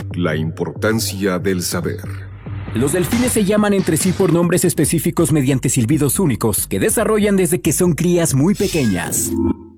La importancia del saber. Los delfines se llaman entre sí por nombres específicos mediante silbidos únicos que desarrollan desde que son crías muy pequeñas.